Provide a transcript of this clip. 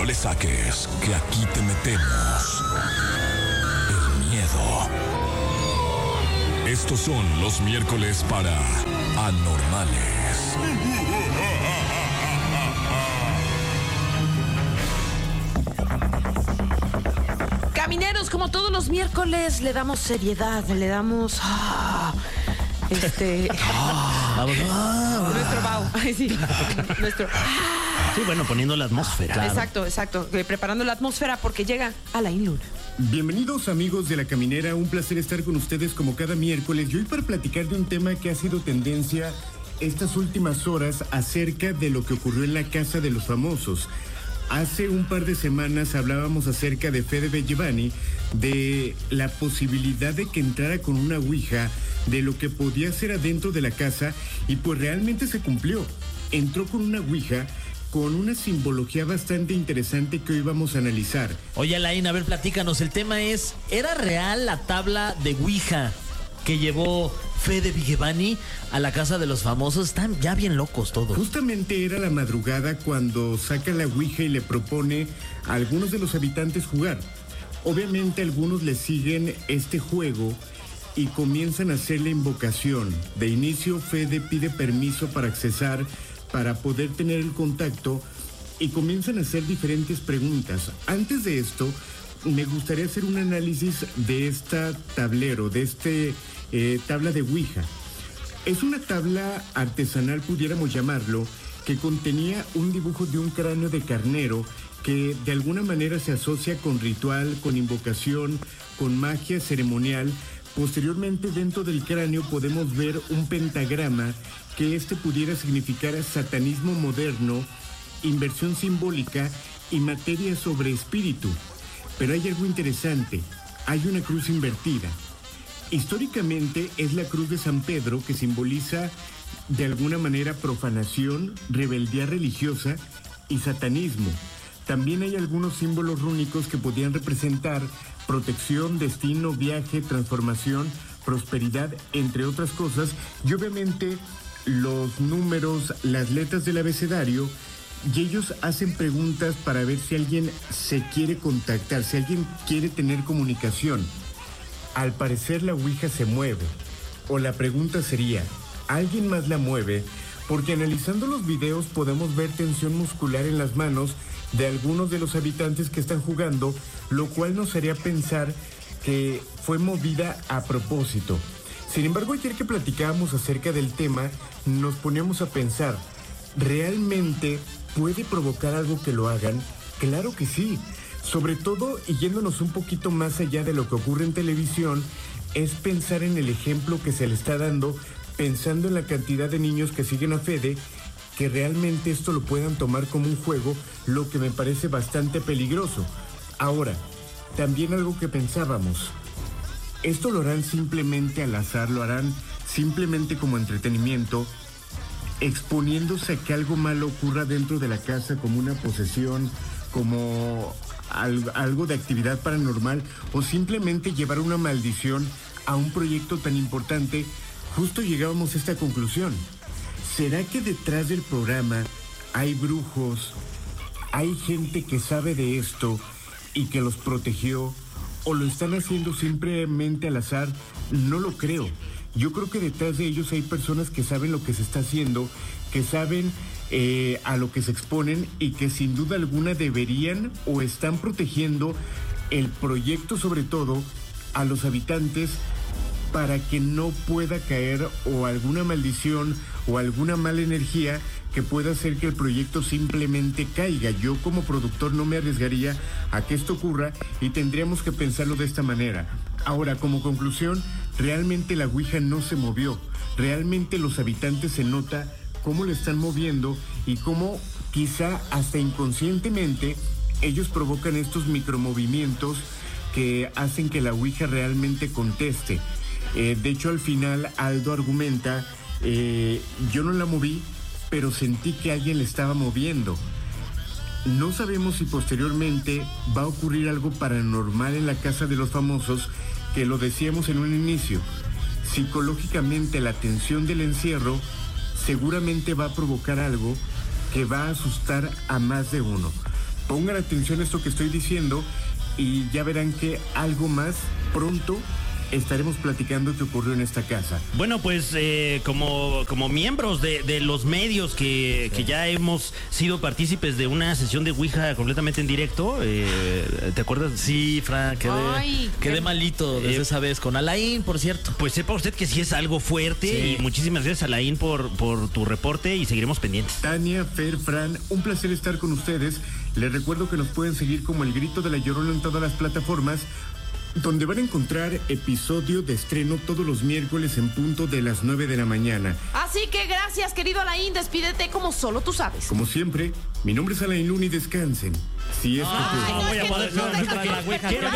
le saques, que aquí te metemos el miedo. Estos son los miércoles para Anormales. Camineros, como todos los miércoles, le damos seriedad, le damos... nuestro Bau. Ay, sí. Nuestro... Sí, bueno, poniendo la atmósfera. Claro. Exacto. Preparando la atmósfera porque llega Alain Luna. Bienvenidos, amigos de La Caminera. Un placer estar con ustedes como cada miércoles. Y hoy para platicar de un tema que ha sido tendencia estas últimas horas acerca de lo que ocurrió en la Casa de los Famosos. Hace un par de semanas hablábamos acerca de Fede Bellevani, de la posibilidad de que entrara con una ouija, de lo que podía hacer adentro de la casa, y pues realmente se cumplió. Entró con una ouija con una simbología bastante interesante que hoy vamos a analizar. Oye, Alain, a ver, platícanos. El tema es, ¿era real la tabla de ouija que llevó Fede Bellevani a la Casa de los Famosos? Están ya bien locos todos. Justamente era la madrugada cuando saca la ouija y le propone a algunos de los habitantes jugar. Obviamente algunos le siguen este juego y comienzan a hacer la invocación. De inicio, Fede pide permiso para accesar, para poder tener el contacto, y comienzan a hacer diferentes preguntas. Antes de esto, me gustaría hacer un análisis de esta tablero, de tabla de ouija. Es una tabla artesanal, pudiéramos llamarlo, que contenía un dibujo de un cráneo de carnero que de alguna manera se asocia con ritual, con invocación, con magia ceremonial. Posteriormente, dentro del cráneo podemos ver un pentagrama que pudiera significar satanismo moderno, inversión simbólica y materia sobre espíritu. Pero hay algo interesante, hay una cruz invertida. Históricamente es la cruz de San Pedro, que simboliza de alguna manera profanación, rebeldía religiosa y satanismo. También hay algunos símbolos rúnicos que podían representar protección, destino, viaje, transformación, prosperidad, entre otras cosas. Y obviamente los números, las letras del abecedario, y ellos hacen preguntas para ver si alguien se quiere contactar, si alguien quiere tener comunicación. Al parecer la ouija se mueve, o la pregunta sería, ¿alguien más la mueve? Porque analizando los videos podemos ver tensión muscular en las manos de algunos de los habitantes que están jugando, lo cual nos haría pensar que fue movida a propósito. Sin embargo, ayer que platicábamos acerca del tema, nos poníamos a pensar, ¿realmente puede provocar algo que lo hagan? Claro que sí. Sobre todo, y yéndonos un poquito más allá de lo que ocurre en televisión, es pensar en el ejemplo que se le está dando, pensando en la cantidad de niños que siguen a Fede, que realmente esto lo puedan tomar como un juego, lo que me parece bastante peligroso. Ahora, también algo que pensábamos, esto lo harán simplemente al azar, lo harán simplemente como entretenimiento, exponiéndose a que algo malo ocurra dentro de la casa, como una posesión, como algo de actividad paranormal, o simplemente llevar una maldición a un proyecto tan importante. Justo llegábamos a esta conclusión. ¿Será que detrás del programa hay brujos, hay gente que sabe de esto y que los protegió, o lo están haciendo simplemente al azar? No lo creo. Yo creo que detrás de ellos hay personas que saben lo que se está haciendo, que saben a lo que se exponen, y que sin duda alguna deberían o están protegiendo el proyecto, sobre todo a los habitantes, para que no pueda caer o alguna maldición o alguna mala energía que pueda hacer que el proyecto simplemente caiga. Yo como productor no me arriesgaría a que esto ocurra, y tendríamos que pensarlo de esta manera. Ahora, como conclusión, realmente la ouija no se movió. Realmente los habitantes se nota cómo lo están moviendo y cómo quizá hasta inconscientemente ellos provocan estos micromovimientos que hacen que la ouija realmente conteste. De hecho, al final Aldo argumenta, yo no la moví, pero sentí que alguien le estaba moviendo. No sabemos si posteriormente va a ocurrir algo paranormal en la Casa de los Famosos, que lo decíamos en un inicio. Psicológicamente, la tensión del encierro seguramente va a provocar algo que va a asustar a más de uno. Pongan atención a esto que estoy diciendo y ya verán que algo más pronto estaremos platicando qué ocurrió en esta casa. Bueno, pues como miembros de los medios que ya hemos sido partícipes de una sesión de Ouija completamente en directo, ¿te acuerdas? Sí, Fran, Ay, quedé malito desde esa vez con Alain, por cierto. Pues sepa usted que sí es algo fuerte, Sí. y muchísimas gracias, Alain, por tu reporte, y seguiremos pendientes. Tania, Fer, Fran, un placer estar con ustedes. Les recuerdo que nos pueden seguir como El Grito de la Llorona en todas las plataformas, donde van a encontrar episodio de estreno todos los miércoles en punto de las 9 de la mañana. Así que gracias, querido Alain. Despídete como solo tú sabes. Como siempre, mi nombre es Alain Luna y descansen. Si es que Ay, No voy a es que poder no, ser déjame. la Ouija. Quiero